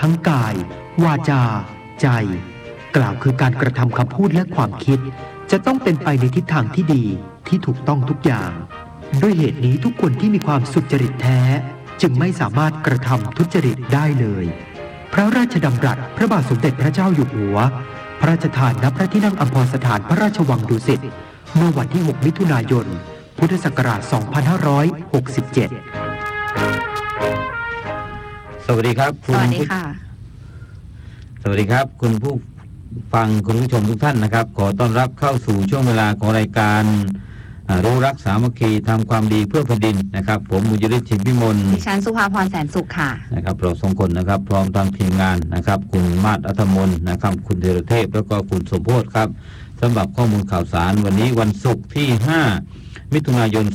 ทั้งกายวาจาใจกล่าวคือการกระทำคำพูดและความคิดจะต้องเป็นไปในทิศทางที่ดีที่ถูกต้องทุกอย่างด้วยเหตุนี้ทุกคนที่มีความสุจริตแท้จึงไม่สามารถกระทำทุจริตได้เลยพระราชดำรัสพระบาทสมเด็จพระเจ้าอยู่หัวพระราชทานณพระที่นั่งอัมพรสถานพระราชวังดุสิตเมื่อวันที่6มิถุนายนพุทธศักราช2567 สวัสดีครับสวัสดีค่ะสวัสดีครับคุณผู้ฟังคุณผู้ชมทุกท่านนะครับขอต้อนรับเข้าสู่ช่วงเวลาของรายการรู้รักสามัคคีทำความดีเพื่อแผ่นดินนะครับผมมุญยฤทธิ์ ฉิมพิมลดิฉันสุภาพรแสนสุขค่ะนะครับเราสองคนนะครับพร้อมทางทีมงานนะครับคุณมาศ อัธมนต์นะครับคุณธีรเทพแล้วก็คุณสมโพธิ์ครับสำหรับข้อมูลข่าวสารวันนี้วันศุกร์ที่5มิถุนายน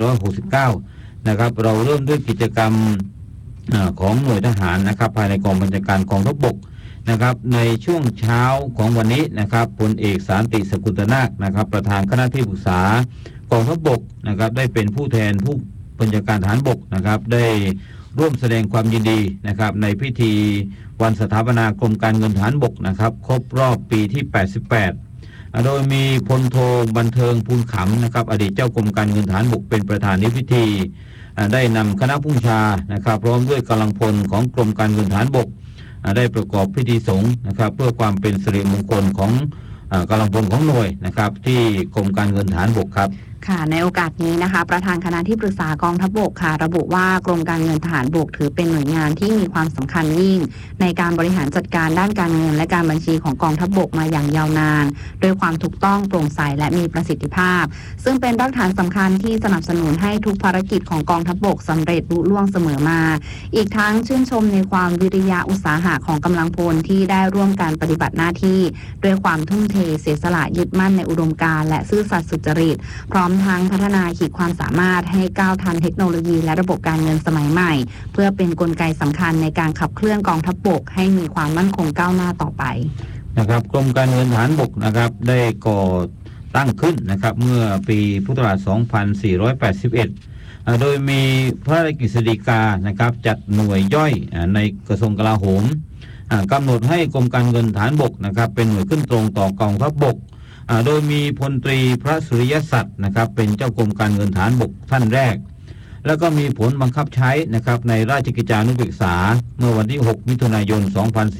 2569นะครับเราเริ่มด้วยกิจกรรมของหน่วยทหารนะครับภายในกองบัญชาการกองทัพบกนะครับในช่วงเช้าของวันนี้นะครับพลเอกสันติสกุลนาคนะครับประธานคณะที่ปรึกษากองทัพบกนะครับได้เป็นผู้แทนผู้บัญชาการทหารบกนะครับได้ร่วมแสดงความยินดีนะครับในพิธีวันสถาปนากรมการเงินทหารบกนะครับครบรอบปีที่88โดยมีพลโทบันเทิงภูลขำนะครับอดีตเจ้ากรมการเงินทหารบกเป็นประธานในพิธีได้นำคณะผู้บัญชานะครับพร้อมด้วยกำลังพลของกรมการเงินทหารบกได้ประกอบพิธีสงฆ์นะครับเพื่อความเป็นสิริมงคลของกำลังพลของหน่วยนะครับที่กรมการเงินทหารบกครับค่ะในโอกาสนี้นะคะประธานคณะที่ปรึกษากองทัพบกค่ะระบุว่ากรมการเงินทหารบกถือเป็นหน่วยงานที่มีความสำคัญยิ่งในการบริหารจัดการด้านการเงินและการบัญชีของกองทัพบกมาอย่างยาวนานโดยความถูกต้องโปร่งใสและมีประสิทธิภาพซึ่งเป็นรากฐานสำคัญที่สนับสนุนให้ทุกภารกิจของกองทัพบกสำเร็จลุล่วงเสมอมาอีกทั้งชื่นชมในความวิริยะอุตสาหะของกำลังพลที่ได้ร่วมการปฏิบัติหน้าที่ด้วยความทุ่มเทเสียสละยึดมั่นในอุดมการณ์และซื่อสัตย์สุจริตพร้อมทั้งพัฒนาขีดความสามารถให้ก้าวทันเทคโนโลยีและระบบการเงินสมัยใหม่เพื่อเป็นกลไกสำคัญในการขับเคลื่อนกองทัพบกให้มีความมั่นคงก้าวหน้าต่อไปนะครับกรมการเงินทหารบกนะครับได้ก่อตั้งขึ้นนะครับเมื่อปีพุทธศักราช2481โดยมีพระราชกฤษฎีกานะครับจัดหน่วยย่อยในกระทรวงกลาโหมกำหนดให้กรมการเงินทหารบกนะครับเป็นหน่วยขึ้นตรงต่อกองทัพบกโดยมีพลตรีพระสุริยศักดิ์นะครับเป็นเจ้ากรมการเงินทหารบกท่านแรกแล้วก็มีผลบังคับใช้นะครับในราชกิจจานุเบกษาเมื่อวันที่6มิถุนายน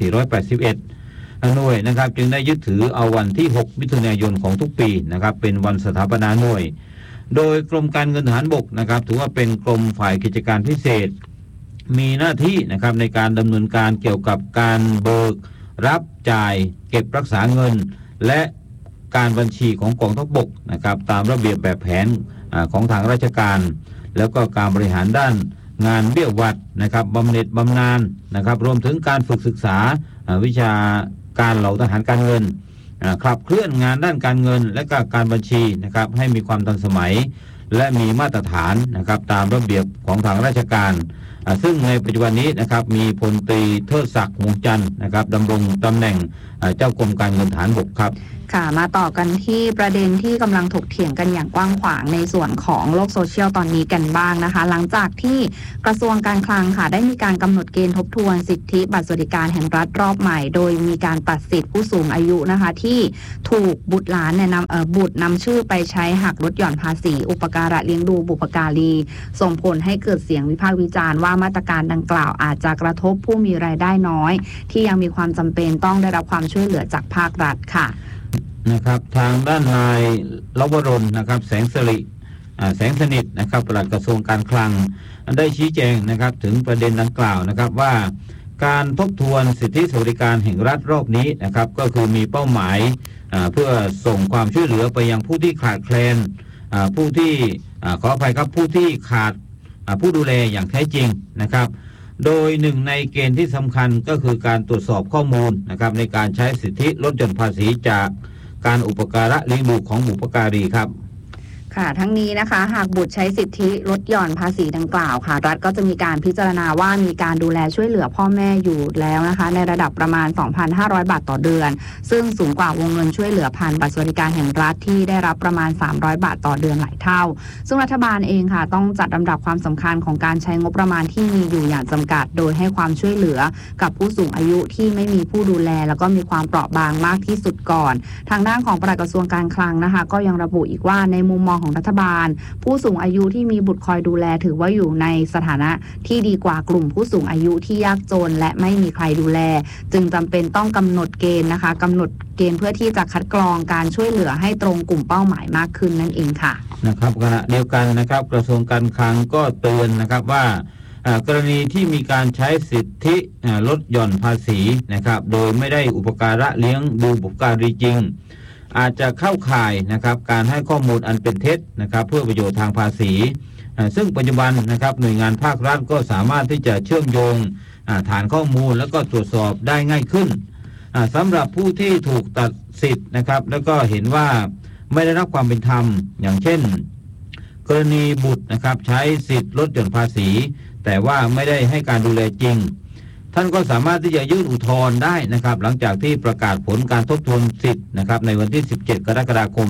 2481หน่วยนะครับจึงได้ยึดถือเอาวันที่6มิถุนายนของทุกปีนะครับเป็นวันสถาปนาหน่วยโดยกรมการเงินทหารบกนะครับถือว่าเป็นกรมฝ่ายกิจการพิเศษมีหน้าที่นะครับในการดำเนินการเกี่ยวกับการเบิกรับจ่ายเก็บรักษาเงินและการบัญชีของกองทัพบกนะครับตามระเบียบแบบแผนของทางราชการแล้วก็การบริหารด้านงานเบี้ยหวัดนะครับบำเหน็จบำนาญนะครับรวมถึงการฝึกศึกษาวิชาการเหล่าทหารการเงินขับเคลื่อนงานด้านการเงินและก็การบัญชีนะครับให้มีความทันสมัยและมีมาตรฐานนะครับตามระเบียบของทางราชการซึ่งในปัจจุบันนี้นะครับมีพลตรีเทิดศักดิ์วงจันทร์นะครับดำรงตำแหน่งเจ้ากรมการเงินทหารบกครับค่ะมาต่อกันที่ประเด็นที่กำลังถกเถียงกันอย่างกว้างขวางในส่วนของโลกโซเชียลตอนนี้กันบ้างนะคะหลังจากที่กระทรวงการคลังค่ะได้มีการกำหนดเกณฑ์ทบทวนสิทธิบัตรสวัสดิการแห่งรัฐรอบใหม่โดยมีการตัดสิทธิผู้สูงอายุนะคะที่ถูกบุตรหลานเนี่ยบุตรนำชื่อไปใช้หักลดหย่อนภาษีอุปการะเลี้ยงดูบุพการีส่งผลให้เกิดเสียงวิพากษ์วิจารณ์ว่ามาตรการดังกล่าวอาจจะกระทบผู้มีรายได้น้อยที่ยังมีความจำเป็นต้องได้รับความช่วยเหลือจากภาครัฐค่ะนะครับทางด้านนายลวรนนะครับแสงสนิทนะครับปลัดกระทรวงการคลังได้ชี้แจงนะครับถึงประเด็นดังกล่าวนะครับว่าการทบทวนสิทธิสวัสดิการแห่งรัฐรอบนี้นะครับก็คือมีเป้าหมายเพื่อส่งความช่วยเหลือไปยังผู้ที่ขาดแคลนผู้ที่ขออภัยครับผู้ที่ขาดผู้ดูแลอย่างแท้จริงนะครับโดยหนึ่งในเกณฑ์ที่สำคัญก็คือการตรวจสอบข้อมูลนะครับในการใช้สิทธิลดหย่อนภาษีจากการอุปการะเลี้ยงดูของบุพการีครับค่ะทั้งนี้นะคะหากบุตรใช้สิทธิลดหย่อนภาษีดังกล่าวค่ะรัฐก็จะมีการพิจารณาว่ามีการดูแลช่วยเหลือพ่อแม่อยู่แล้วนะคะในระดับประมาณ 2,500 บาทต่อเดือนซึ่งสูงกว่าวงเงินช่วยเหลือผ่านบัตรสวัสดิการแห่งรัฐที่ได้รับประมาณ300 บาทต่อเดือนหลายเท่าซึ่งรัฐบาลเองค่ะต้องจัดลำดับความสำคัญของการใช้งบประมาณที่มีอยู่อย่างจำกัดโดยให้ความช่วยเหลือกับผู้สูงอายุที่ไม่มีผู้ดูแลแล้วก็มีความเปราะบางมากที่สุดก่อนทางด้านของปลัดกระทรวงการคลังนะคะก็ยังระบุอีกว่าในมุมมองของรัฐบาลผู้สูงอายุที่มีบุตรคอยดูแลถือว่าอยู่ในสถานะที่ดีกว่ากลุ่มผู้สูงอายุที่ยากจนและไม่มีใครดูแลจึงจำเป็นต้องกำหนดเกณฑ์นะคะกำหนดเกณฑ์เพื่อที่จะคัดกรองการช่วยเหลือให้ตรงกลุ่มเป้าหมายมากขึ้นนั่นเองค่ะนะครับขณะเดียวกันนะครับกระทรวงการคลังก็เตือนนะครับว่ากรณีที่มีการใช้สิทธิลดหย่อนภาษีนะครับโดยไม่ได้อุปการะเลี้ยงดูบุพการีจริงอาจจะเข้าข่ายนะครับการให้ข้อมูลอันเป็นเท็จนะครับเพื่อประโยชน์ทางภาษีซึ่งปัจจุบันนะครับหน่วยงานภาครัฐก็สามารถที่จะเชื่อมโยงฐานข้อมูลแล้วก็ตรวจสอบได้ง่ายขึ้นสำหรับผู้ที่ถูกตัดสิทธิ์นะครับแล้วก็เห็นว่าไม่ได้รับความเป็นธรรมอย่างเช่นกรณีบุตรนะครับใช้สิทธิ์ลดหย่อนภาษีแต่ว่าไม่ได้ให้การดูแลจริงท่านก็สามารถที่จะยื่นอุทธรณ์ได้นะครับหลังจากที่ประกาศผลการทบทวนสิทธิ์นะครับในวันที่17กรกฎาคม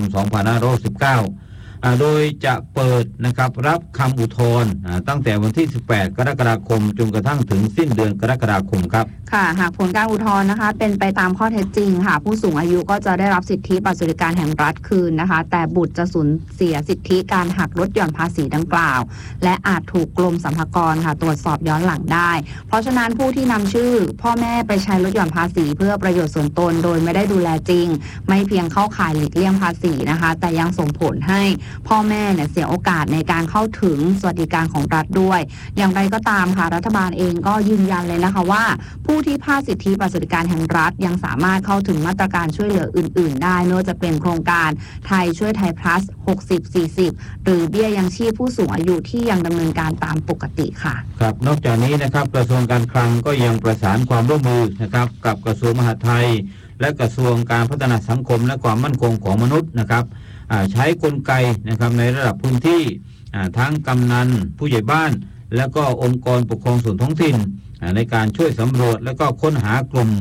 2519โดยจะเปิดนะครับรับคำอุทธรณ์ตั้งแต่วันที่18กรกฎาคมจนกระทั่งถึงสิ้นเดือนกรกฎาคมครับค่ะหากผลการอุทธรณ์นะคะเป็นไปตามข้อเท็จจริงค่ะผู้สูงอายุก็จะได้รับสิทธิบัตรสวัสดิการแห่งรัฐคืนนะคะแต่บุตรจะสูญเสียสิทธิการหักลดหย่อนภาษีดังกล่าวและอาจถูกกรมสรรพากรค่ะตรวจสอบย้อนหลังได้เพราะฉะนั้นผู้ที่นำชื่อพ่อแม่ไปใช้ลดหย่อนภาษีเพื่อประโยชน์ส่วนตนโดยไม่ได้ดูแลจริงไม่เพียงเข้าข่ายหลีกเลี่ยงภาษีนะคะแต่ยังส่งผลให้พ่อแม่เสียโอกาสในการเข้าถึงสวัสดิการของรัฐด้วยอย่างไรก็ตามค่ะรัฐบาลเองก็ยืนยันเลยนะคะว่าผู้ที่พลาดสิทธิบัตรสวัสดิการแห่งรัฐยังสามารถเข้าถึงมาตรการช่วยเหลืออื่นๆได้ไม่ว่าจะเป็นโครงการไทยช่วยไทย plus 60-40 หรือเบี้ยยังชีพผู้สูงอายุที่ยังดำเนินการตามปกติค่ะครับนอกจากนี้นะครับกระทรวงการคลังก็ยังประสานความร่วมมือนะครับกับกระทรวงมหาดไทยและกระทรวงการพัฒนาสังคมและความมั่นคงของมนุษย์นะครับใช้กลไกนะครับในระดับพื้นที่ทั้งกำนันผู้ใหญ่บ้านและก็องค์กรปกครองส่วนท้องถิ่นในการช่วยสำรวจและก็ค้นหากลุ่ม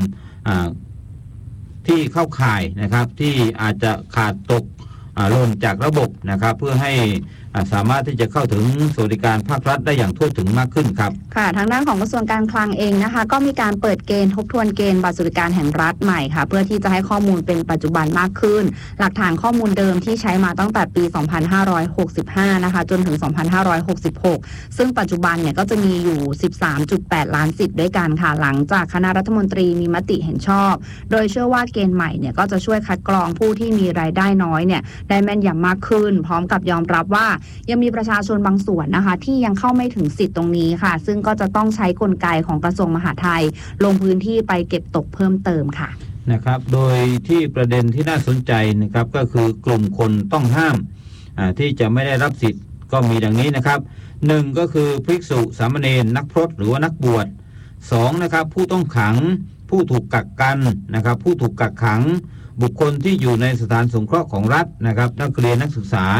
ที่เข้าข่ายนะครับที่อาจจะขาดตกหล่นจากระบบนะครับเพื่อให้สามารถที่จะเข้าถึงสวัสดิการภาครัฐได้อย่างทั่วถึงมากขึ้นครับค่ะทางด้านของกระทรวงการคลังเองนะคะก็มีการเปิดเกณฑ์ทบทวนเกณฑ์บัตรสวัสดิการแห่งรัฐใหม่ค่ะเพื่อที่จะให้ข้อมูลเป็นปัจจุบันมากขึ้นหลักฐานข้อมูลเดิมที่ใช้มาตั้งแต่ปี 2565 นะคะจนถึง 2566 ซึ่งปัจจุบันเนี่ยก็จะมีอยู่ 13.8 ล้านสิทธิ์ด้วยกันค่ะหลังจากคณะรัฐมนตรีมีมติเห็นชอบโดยเชื่อว่าเกณฑ์ใหม่เนี่ยก็จะช่วยคัดกรองผู้ที่มีรายได้น้อยเนี่ยได้แม่นยำมากขึ้นพร้อมกับยอมรับว่ายังมีประชาชนบางส่วนนะคะที่ยังเข้าไม่ถึงสิทธิ์ตรงนี้ค่ะซึ่งก็จะต้องใช้กลไกของกระทรวงมหาดไทยลงพื้นที่ไปเก็บตกเพิ่มเติมค่ะนะครับโดยที่ประเด็นที่น่าสนใจนะครับก็คือกลุ่มคนต้องห้ามที่จะไม่ได้รับสิทธิ์ก็มีดังนี้นะครับ1ก็คือภิกษุสามเณรนักพรตหรือว่านักบวช2นะครับผู้ต้องขังผู้ถูกกักกันนะครับผู้ถูกกักขังบุคคลที่อยู่ในสถานสงเคราะห์ของรัฐนะครับนักเรียนนักศึกษา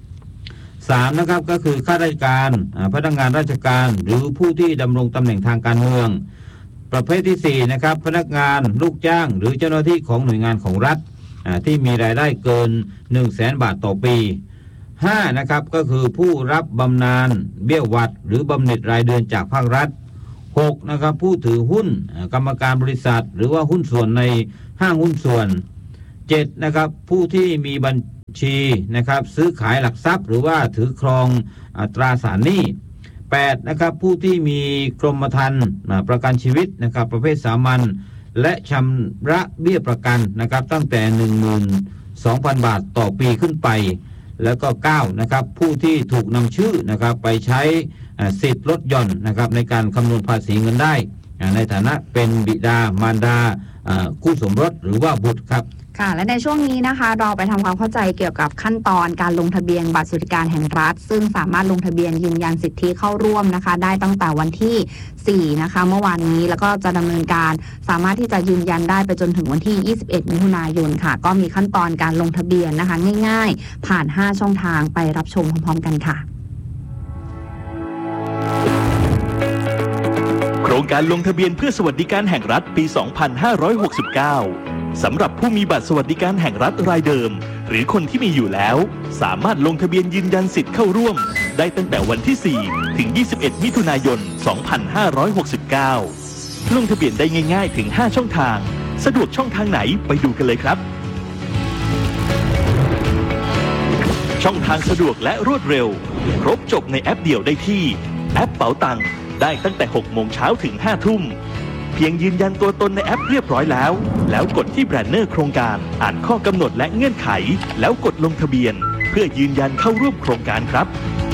3นะครับก็คือข้าราชการพนักงานราชการหรือผู้ที่ดำรงตำแหน่งทางการเมืองประเภทที่4นะครับพนักงานลูกจ้างหรือเจ้าหน้าที่ของหน่วยงานของรัฐที่มีรายได้เกิน 100,000 บาทต่อปี5นะครับก็คือผู้รับบำนาญเบี้ยหวัดหรือบำเหน็จรายเดือนจากภาครัฐ6นะครับผู้ถือหุ้นกรรมการบริษัทหรือว่าหุ้นส่วนในห้างหุ้นส่วน7นะครับผู้ที่มีบัญชีนะครับซื้อขายหลักทรัพย์หรือว่าถือครองตราสารหนี้8นะครับผู้ที่มีกรมธรรม์ประกันชีวิตนะครับประเภทสามัญและชำระเบี้ยประกันนะครับตั้งแต่ 12,000 บาทต่อปีขึ้นไปแล้วก็9นะครับผู้ที่ถูกนำชื่อนะครับไปใช้สิทธิ์ลดหย่อนนะครับในการคำนวณภาษีเงินได้ในฐานะเป็นบิดามารดาคู่สมรสหรือว่าบุตรครับค่ะและในช่วงนี้นะคะเราไปทำความเข้าใจเกี่ยวกับขั้นตอนการลงทะเบียนบัตรสวัสดิการแห่งรัฐซึ่งสามารถลงทะเบียนยืนยันสิทธิเข้าร่วมนะคะได้ตั้งแต่วันที่4นะคะเมื่อวานนี้แล้วก็จะดำเนินการสามารถที่จะยืนยันได้ไปจนถึงวันที่21มิถุนายนค่ะก็มีขั้นตอนการลงทะเบียนนะคะง่ายๆผ่าน5ช่องทางไปรับชมพร้อมๆกันค่ะโครงการลงทะเบียนเพื่อสวัสดิการแห่งรัฐปี 2569 สำหรับผู้มีบัตรสวัสดิการแห่งรัฐรายเดิมหรือคนที่มีอยู่แล้วสามารถลงทะเบียนยืนยันสิทธิ์เข้าร่วมได้ตั้งแต่วันที่ 4 ถึง 21 มิถุนายน 2569 ลงทะเบียนได้ง่ายๆถึง 5 ช่องทางสะดวกช่องทางไหนไปดูกันเลยครับช่องทางสะดวกและรวดเร็วครบจบในแอปเดียวได้ที่แอปเป๋าตังค์ได้ตั้งแต่ 6 โมงเช้าถึง 5 ทุ่มเพียงยืนยันตัวตนในแอปเรียบร้อยแล้วกดที่แบนเนอร์โครงการอ่านข้อกำหนดและเงื่อนไขแล้วกดลงทะเบียนเพื่อยืนยันเข้าร่วมโครงการครับ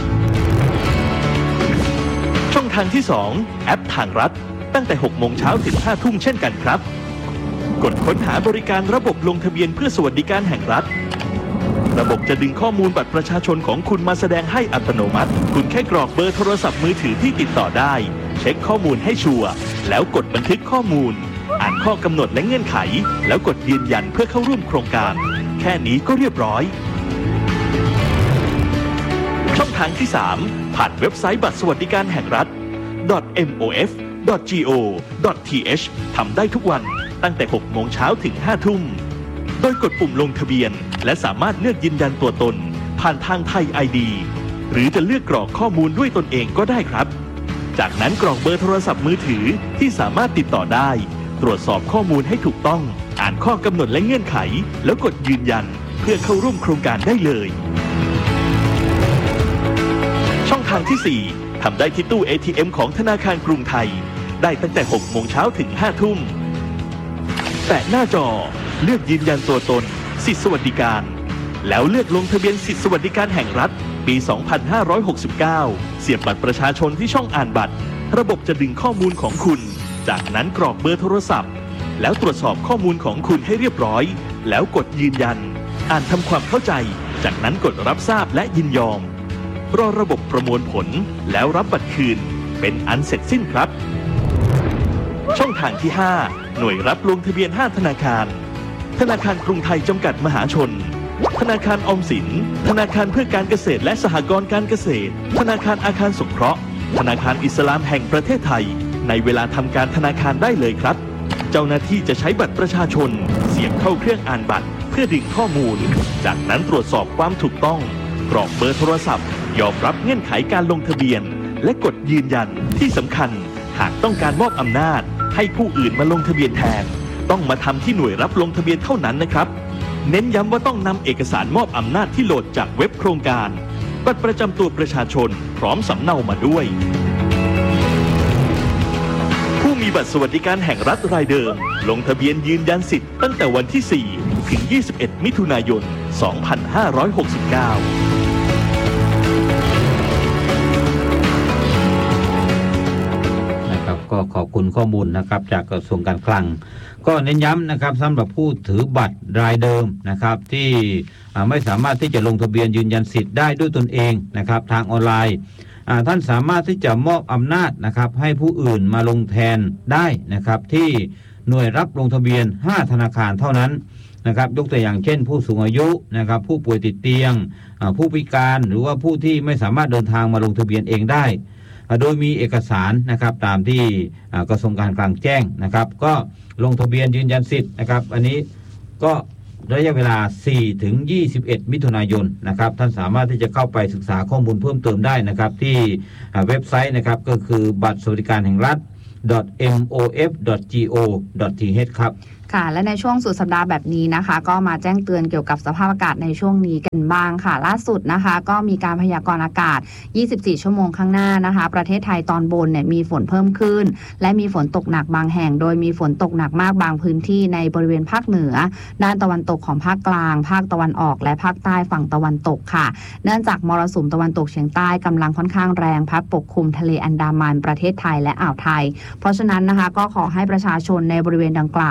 ช่องทางที่ 2 แอปทางรัฐตั้งแต่ 6 โมงเช้าถึง 5 ทุ่มเช่นกันครับกดค้นหาบริการระบบลงทะเบียนเพื่อสวัสดิการแห่งรัฐระบบจะดึงข้อมูลบัตรประชาชนของคุณมาแสดงให้อัตโนมัติคุณแค่กรอกเบอร์โทรศัพท์มือถือที่ติดต่อได้เช็คข้อมูลให้ชัวร์แล้วกดบันทึกข้อมูลอ่านข้อกำหนดและเงื่อนไขแล้วกดยืนยันเพื่อเข้าร่วมโครงการแค่นี้ก็เรียบร้อยช่องทางที่ 3 ผ่านเว็บไซต์บัตรสวัสดิการแห่งรัฐ mof.go.th ทำได้ทุกวันตั้งแต่ 6 โมงเช้าถึง 5 ทุ่มโดยกดปุ่มลงทะเบียนและสามารถเลือกยืนยันตัวตนผ่านทางไทย ID หรือจะเลือกกรอกข้อมูลด้วยตนเองก็ได้ครับจากนั้นกรอกเบอร์โทรศัพท์มือถือที่สามารถติดต่อได้ตรวจสอบข้อมูลให้ถูกต้องอ่านข้อกำหนดและเงื่อนไขแล้วกดยืนยันเพื่อเข้าร่วมโครงการได้เลยช่องทางที่ 4 ทำได้ที่ตู้ ATM ของธนาคารกรุงไทยได้ตั้งแต่ 6 โมงเช้าถึง 5 ทุ่มแตะหน้าจอเลือกยืนยันตัวตนสิทธิสวัสดิการแล้วเลือกลงทะเบียนสิทธิสวัสดิการแห่งรัฐปี 2569 เสียบบัตรประชาชนที่ช่องอ่านบัตรระบบจะดึงข้อมูลของคุณจากนั้นกรอกเบอร์โทรศัพท์แล้วตรวจสอบข้อมูลของคุณให้เรียบร้อยแล้วกดยืนยันอ่านทำความเข้าใจจากนั้นกดรับทราบและยินยอมรอระบบประมวลผลแล้วรับบัตรคืนเป็นอันเสร็จสิ้นครับช่องทางที่ 5 หน่วยรับลงทะเบียน 5 ธนาคารธนาคารกรุงไทยจำกัดมหาชนธนาคารออมสินธนาคารเพื่อการเกษตรและสหกรณ์การเกษตรธนาคารอาคารสงเคราะห์ธนาคารอิสลามแห่งประเทศไทยในเวลาทำการธนาคารได้เลยครับเจ้าหน้าที่จะใช้บัตรประชาชนเสียบเข้าเครื่องอ่านบัตรเพื่อดึงข้อมูลจากนั้นตรวจสอบความถูกต้องกรอกเบอร์โทรศัพท์ยอมรับเงื่อนไขการลงทะเบียนและกดยืนยันที่สำคัญหากต้องการมอบอำนาจให้ผู้อื่นมาลงทะเบียนแทนต้องมาทำที่หน่วยรับลงทะเบียนเท่านั้นนะครับเน้นย้ำว่าต้องนำเอกสารมอบอำนาจที่โหลดจากเว็บโครงการบัตรประจำตัวประชาชนพร้อมสำเนามาด้วยผู้มีบัตรสวัสดิการแห่งรัฐรายเดิมลงทะเบียนยืนยันสิทธิ์ตั้งแต่วันที่ 4 ถึง 21 มิถุนายน 2569 ก็ขอบคุณข้อมูลนะครับจากกระทรวงการคลังก็เน้นย้ำนะครับสำหรับผู้ถือบัตรรายเดิมนะครับที่ไม่สามารถที่จะลงทะเบียนยืนยันสิทธิ์ได้ด้วยตนเองนะครับทางออนไลน์ท่านสามารถที่จะมอบอำนาจนะครับให้ผู้อื่นมาลงแทนได้นะครับที่หน่วยรับลงทะเบียน5ธนาคารเท่านั้นนะครับยกตัวอย่างเช่นผู้สูงอายุนะครับผู้ป่วยติดเตียงผู้พิการหรือว่าผู้ที่ไม่สามารถเดินทางมาลงทะเบียนเองได้โดยมีเอกสารนะครับตามที่กระทรวงการคลังแจ้งนะครับก็ลงทะเบียนยืนยันสิทธิ์นะครับอันนี้ก็ระยะเวลา 4 ถึง 21 มิถุนายนนะครับท่านสามารถที่จะเข้าไปศึกษาข้อมูลเพิ่มเติมได้นะครับที่เว็บไซต์นะครับก็คือบัตรสวัสดิการแห่งรัฐ mof.go.th ครับค่ะและในช่วงสุดสัปดาห์แบบนี้นะคะก็มาแจ้งเตือนเกี่ยวกับสภาพอากาศในช่วงนี้กันบ้างค่ะล่าสุดนะคะก็มีการพยากรณ์อากาศ24ชั่วโมงข้างหน้านะคะประเทศไทยตอนบนเนี่ยมีฝนเพิ่มขึ้นและมีฝนตกหนักบางแห่งโดยมีฝนตกหนักมากบางพื้นที่ในบริเวณภาคเหนือด้านตะวันตกของภาคกลางภาคตะวันออกและภาคใต้ฝั่งตะวันตกค่ะเนื่องจากมรสุมตะวันตกเฉียงใต้กำลังค่อนข้างแรงพัดปกคลุมทะเลอันดามันประเทศไทยและอ่าวไทยเพราะฉะนั้นนะคะก็ขอให้ประชาชนในบริเวณดังกล่าวเตรียม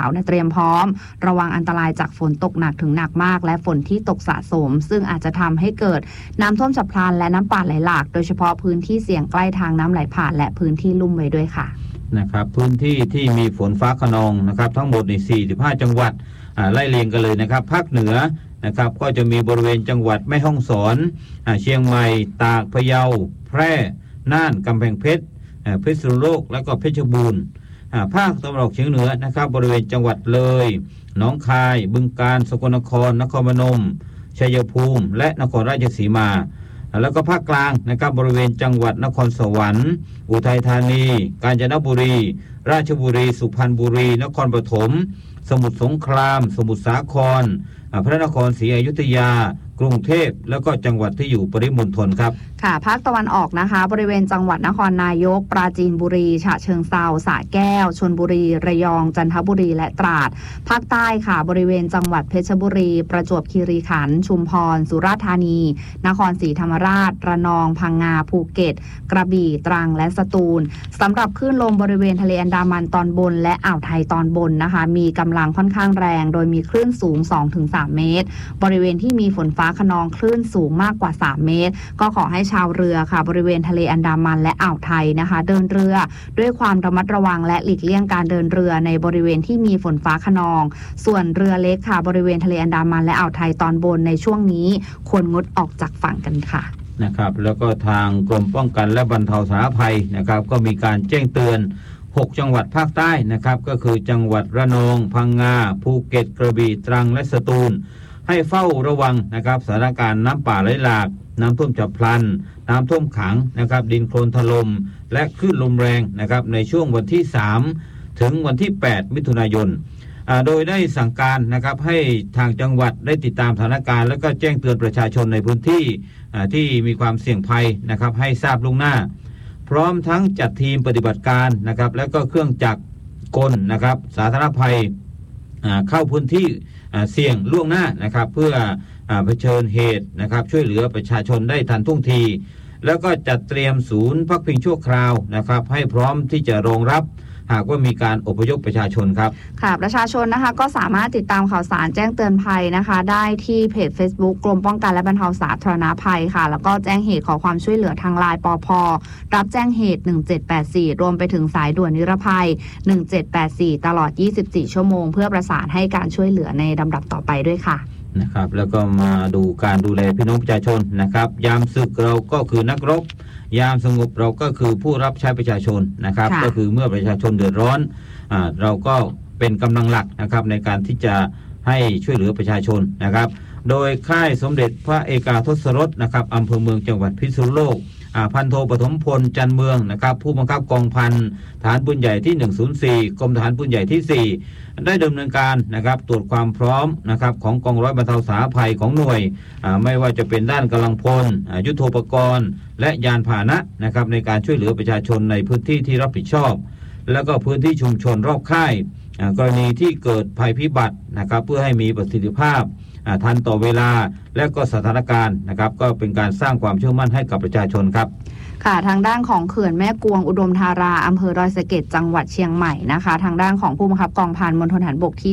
พร้อมระวังอันตรายจากฝนตกหนักถึงหนักมากและฝนที่ตกสะสมซึ่งอาจจะทำให้เกิดน้ำท่วมฉับพลันและน้ำป่าไหลหลากโดยเฉพาะพื้นที่เสี่ยงใกล้ทางน้ำไหลผ่านและพื้นที่ลุ่มไว้ด้วยค่ะนะครับพื้นที่ที่มีฝนฟ้าคะนองนะครับทั้งหมดใน45จังหวัดไล่เรียงกันเลยนะครับภาคเหนือนะครับก็จะมีบริเวณจังหวัดแม่ฮ่องสอนเชียงใหม่ตากพะเยาแพร่น่านกำแพงเพชรพิษณุโลกและก็เพชรบูรณ์ภาคตะวันออกเฉียงเหนือนะครับบริเวณจังหวัดเลยหนองคายบึงกาฬสกลนครนครพนมชัยภูมิและนครราชสีมาแล้วก็ภาคกลางนะครับบริเวณจังหวัดนครสวรรค์อุทัยธานีกาญจนบุรีราชบุรีสุพรรณบุรีนครปฐมสมุทรสงครามสมุทรสาครพระนครศรีอยุธยากรุงเทพแล้วก็จังหวัดที่อยู่ปริมณฑลครับค่ะภาคตะวันออกนะคะบริเวณจังหวัดนครนายกปราจีนบุรีฉะเชิงเทราสระแก้วชลบุรีระยองจันทบุรีและตราดภาคใต้ค่ะบริเวณจังหวัดเพชรบุรีประจวบคีรีขันธ์ชุมพรสุราษฎร์ธานีนครศรีธรรมราชระนองพังงาภูเก็ตกระบี่ตรังและสตูลสำหรับคลื่นลมบริเวณทะเลอันดามันตอนบนและอ่าวไทยตอนบนนะคะมีกำลังค่อนข้างแรงโดยมีคลื่นสูง 2-3 เมตรบริเวณที่มีฝนฟ้าคะนองคลื่นสูงมากกว่า3เมตรก็ขอให้ชาวเรือค่ะบริเวณทะเลอันดามันและอ่าวไทยนะคะเดินเรือด้วยความระมัดระวังและหลีกเลี่ยงการเดินเรือในบริเวณที่มีฝนฟ้าคะนองส่วนเรือเล็กค่ะบริเวณทะเลอันดามันและอ่าวไทยตอนบนในช่วงนี้ควรงดออกจากฝั่งกันค่ะนะครับแล้วก็ทางกรมป้องกันและบรรเทาสาธารณภัยนะครับก็มีการแจ้งเตือน6จังหวัดภาคใต้นะครับก็คือจังหวัดระนองพังงาภูเก็ตกระบี่ตรังและสตูลให้เฝ้าระวังนะครับสถานการณ์น้ำป่าไหลหลากน้ำท่วมฉับพลันน้ำท่วมขังนะครับดินโคลนถล่มและคลื่นลมแรงนะครับในช่วงวันที่3ถึงวันที่8มิถุนายนโดยได้สั่งการนะครับให้ทางจังหวัดได้ติดตามสถานการณ์และก็แจ้งเตือนประชาชนในพื้นที่ที่มีความเสี่ยงภัยนะครับให้ทราบล่วงหน้าพร้อมทั้งจัดทีมปฏิบัติการนะครับและก็เครื่องจักรกลนะครับสาธารณภัยเข้าพื้นที่เสี่ยงล่วงหน้านะครับเพื่อเผชิญเหตุนะครับช่วยเหลือประชาชนได้ทันท่วงทีแล้วก็จัดเตรียมศูนย์พักพิงชั่วคราวนะครับให้พร้อมที่จะรองรับหากว่ามีการอพยพประชาชนครับค่ะประชาชนนะคะก็สามารถติดตามข่าวสารแจ้งเตือนภัยนะคะได้ที่เพจ Facebook กรมป้องกันและบรรเทาสาธารณภัยค่ะแล้วก็แจ้งเหตุขอความช่วยเหลือทางไลน์ปภ.รับแจ้งเหตุ1784รวมไปถึงสายด่วนนิรภัย1784ตลอด24ชั่วโมงเพื่อประสานให้การช่วยเหลือในลำดับต่อไปด้วยค่ะนะครับแล้วก็มาดูการดูแลพี่น้องประชาชนนะครับยามศึกเราก็คือนักรบยามสงบเราก็คือผู้รับใช้ประชาชนนะครับก็คือเมื่อประชาชนเดือดร้อนเราก็เป็นกำลังหลักนะครับในการที่จะให้ช่วยเหลือประชาชนนะครับโดยค่ายสมเด็จพระเอกาทศรสนะครับอำเภอเมืองจังหวัดพิษณุโลกพันโทปฐมพลจันเมืองนะครับผู้บังคับกองพันฐานปืนใหญ่ที่104กรมฐานปืนใหญ่ที่4ได้ดำเนินการนะครับตรวจความพร้อมนะครับของกองร้อยบรรเทาสาธารณภัยของหน่วยไม่ว่าจะเป็นด้านกำลังพลยุทโธปกรณ์และยานพาหนะนะครับในการช่วยเหลือประชาชนในพื้นที่ที่รับผิดชอบแล้วก็พื้นที่ชุมชนรอบค่ายกรณีที่เกิดภัยพิบัตินะครับเพื่อให้มีประสิทธิภาพทันต่อเวลาและก็สถานการณ์นะครับก็เป็นการสร้างความเชื่อมั่นให้กับประชาชนครับค่ะทางด้านของเขื่อนแม่กวงอุดมธาราอำเภอดอยสะเก็ดจังหวัดเชียงใหม่นะคะทางด้านของผู้บังคับกองพันมณฑลทหารบกที่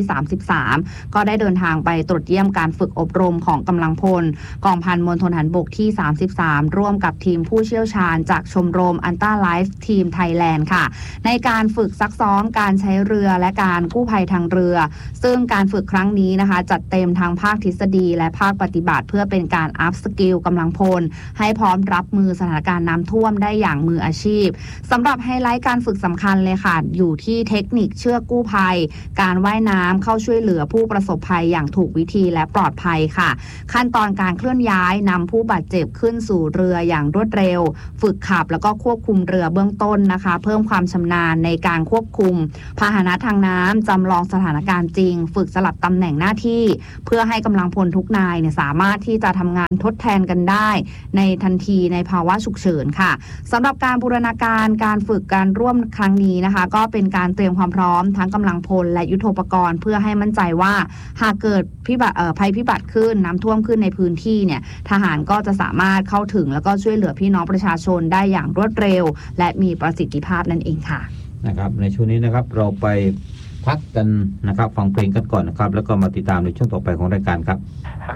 33ก็ได้เดินทางไปตรวจเยี่ยมการฝึกอบรมของกำลังพลกองพันมณฑลทหารบกที่33ร่วมกับทีมผู้เชี่ยวชาญจากชมรมอันต้าไลฟ์ทีมไทยแลนด์ค่ะในการฝึกซักซ้อมการใช้เรือและการกู้ภัยทางเรือซึ่งการฝึกครั้งนี้นะคะจัดเต็มทางภาคทฤษฎีและภาคปฏิบัติเพื่อเป็นการอัพสกิลกำลังพลให้พร้อมรับมือสถานการณ์น้ำท่วมได้อย่างมืออาชีพสำหรับไฮไลท์การฝึกสำคัญเลยค่ะอยู่ที่เทคนิคเชือกกู้ภัยการว่ายน้ำเข้าช่วยเหลือผู้ประสบภัยอย่างถูกวิธีและปลอดภัยค่ะขั้นตอนการเคลื่อนย้ายนำผู้บาดเจ็บขึ้นสู่เรืออย่างรวดเร็วฝึกขับแล้วก็ควบคุมเรือเบื้องต้นนะคะเพิ่มความชำนาญในการควบคุมพาหนะทางน้ำจำลองสถานการณ์จริงฝึกสลับตำแหน่งหน้าที่เพื่อให้กำลังพลทุกนายเนี่ยสามารถที่จะทำงานทดแทนกันได้ในทันทีในภาวะฉุกเฉินค่ะสำหรับการบูรณาการการฝึกการร่วมครั้งนี้นะคะก็เป็นการเตรียมความพร้อมทั้งกำลังพลและยุทโธปกรณ์เพื่อให้มั่นใจว่าหากเกิดภัยพิบัติขึ้นน้ำท่วมขึ้นในพื้นที่เนี่ยทหารก็จะสามารถเข้าถึงแล้วก็ช่วยเหลือพี่น้องประชาชนได้อย่างรวดเร็วและมีประสิทธิภาพนั่นเองค่ะนะครับในช่วงนี้นะครับเราไปพักกันนะครับฟังเพลงกันก่อนนะครับแล้วก็มาติดตามในช่วงต่อไปของรายการครับ